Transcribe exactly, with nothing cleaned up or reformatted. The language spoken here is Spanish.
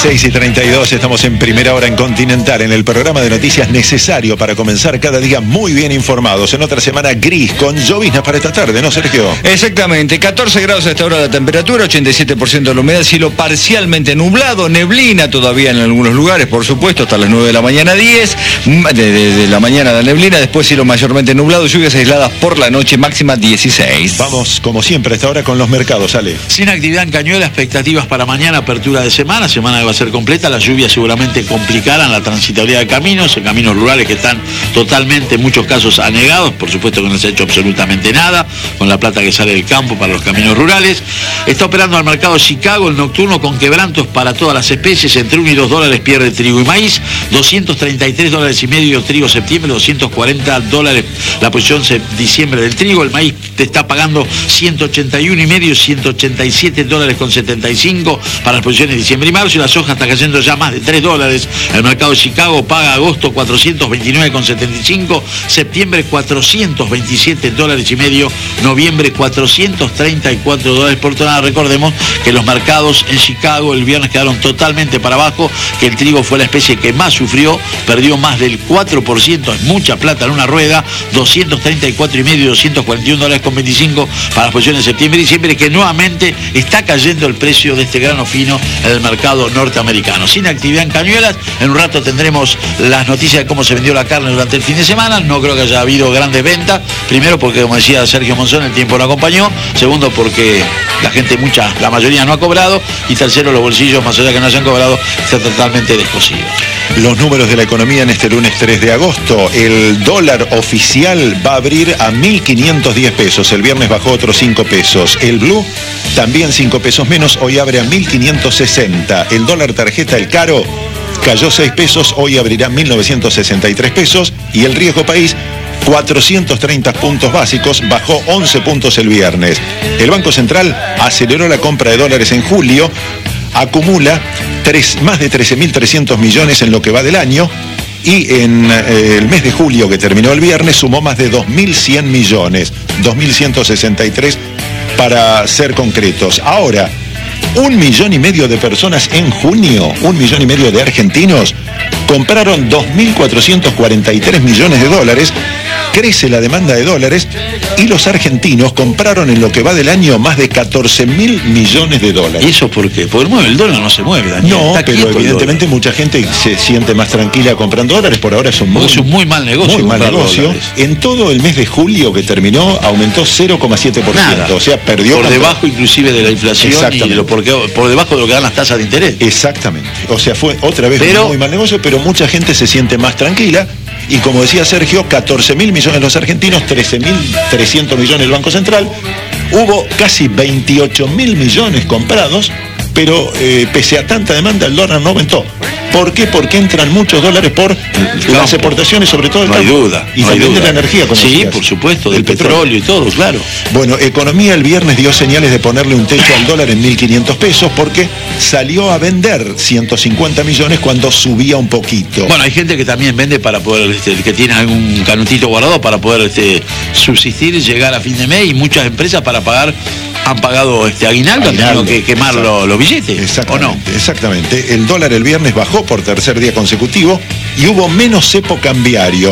seis y treinta y dos, estamos en primera hora en Continental, en el programa de noticias necesario para comenzar cada día muy bien informados. En otra semana gris, con lloviznas para esta tarde, ¿no, Sergio? Exactamente, catorce grados a esta hora la temperatura, ochenta y siete por ciento de la humedad, cielo parcialmente nublado, neblina todavía en algunos lugares, por supuesto, hasta las nueve de la mañana, diez, de, de, de la mañana la neblina, después cielo mayormente nublado, lluvias aisladas por la noche, máxima dieciséis. Vamos, como siempre, a esta hora con los mercados, Ale. Sin actividad en Cañuelas, expectativas para mañana, apertura de semana, semana que va a ser completa, las lluvias seguramente complicarán la transitabilidad de caminos, caminos rurales que están totalmente, en muchos casos, anegados, por supuesto que no se ha hecho absolutamente nada, con la plata que sale del campo para los caminos rurales. Está operando al mercado Chicago el nocturno con quebrantos para todas las especies, entre uno y dos dólares pierde trigo y maíz, doscientos treinta y tres dólares y medio trigo septiembre, doscientos cuarenta dólares la posición diciembre del trigo, el maíz te está pagando ciento ochenta y uno y medio, ciento ochenta y siete dólares con setenta y cinco para las posiciones de diciembre y marzo, y la soja está cayendo ya más de tres dólares. El mercado de Chicago paga agosto cuatrocientos veintinueve con setenta y cinco, septiembre cuatrocientos veintisiete dólares y medio, noviembre cuatrocientos treinta y cuatro dólares por tonelada. Recordemos que los mercados en Chicago el viernes quedaron totalmente para abajo, que el trigo fue la especie que más sufrió, perdió más del cuatro por ciento, es mucha plata en una rueda, doscientos treinta y cuatro y medio, doscientos cuarenta y uno dólares con veinticinco para las posiciones de septiembre y diciembre, que nuevamente está cayendo el precio de este grano fino en el mercado norteamericano. Sin actividad en Cañuelas, en un rato tendremos las noticias de cómo se vendió la carne durante el fin de semana. No creo que haya habido grandes ventas, primero porque, como decía Sergio Monzón, el tiempo no acompañó, segundo porque la gente, mucha, la mayoría no ha cobrado, y tercero, los bolsillos, más allá que no hayan cobrado, están totalmente descosidos. Los números de la economía en este lunes tres de agosto. El dólar oficial va a abrir a mil quinientos diez pesos, el viernes bajó otros cinco pesos. El blue también cinco pesos menos, hoy abre a mil quinientos sesenta. El dólar tarjeta, el caro, cayó seis pesos, hoy abrirá mil novecientos sesenta y tres pesos. Y el riesgo país, cuatrocientos treinta puntos básicos, bajó once puntos el viernes. El Banco Central aceleró la compra de dólares en julio, acumula tres, más de trece mil trescientos millones en lo que va del año, y en eh, el mes de julio, que terminó el viernes, sumó más de dos mil cien millones, dos mil ciento sesenta y tres para ser concretos. Ahora, un millón y medio de personas en junio, un millón y medio de argentinos, compraron dos mil cuatrocientos cuarenta y tres millones de dólares, crece la demanda de dólares, y los argentinos compraron en lo que va del año más de catorce mil millones de dólares. ¿Y eso por qué? Porque mueve, el dólar no se mueve, Daniel. No, está pero evidentemente mucha gente se siente más tranquila comprando dólares, por ahora es un muy, es un muy mal negocio. Muy mal negocio. Dólares. En todo el mes de julio que terminó, aumentó cero coma siete por ciento, o sea, perdió... Por debajo inclusive de la inflación y de lo, porque, por debajo de lo que dan las tasas de interés. Exactamente, o sea, fue otra vez pero, un muy mal negocio, pero mucha gente se siente más tranquila. Y como decía Sergio, catorce mil millones los argentinos, trece mil trescientos millones el Banco Central. Hubo casi veintiocho mil millones comprados, pero eh, pese a tanta demanda el dólar no aumentó. ¿Por qué? Porque entran muchos dólares por las exportaciones, sobre todo el No hay campo. duda. Y no también hay duda. de la energía, como Sí, decías, por supuesto, del el petróleo. petróleo y todo, claro. Bueno, Economía el viernes dio señales de ponerle un techo al dólar en mil quinientos pesos, porque salió a vender ciento cincuenta millones cuando subía un poquito. Bueno, hay gente que también vende para poder, este, que tiene algún canutito guardado para poder este, subsistir y llegar a fin de mes, y muchas empresas para pagar han pagado este aguinaldo, han tenido que quemar los, los billetes, exactamente, ¿o no? Exactamente. El dólar el viernes bajó por tercer día consecutivo y hubo menos cepo cambiario.